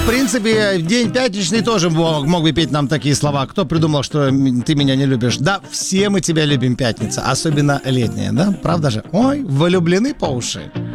принципе, в день пятничный тоже мог бы петь нам такие слова. Кто придумал, что ты меня не любишь? Да, все мы тебя любим, пятница. Особенно летняя, да? Правда же? Ой, влюблены по уши.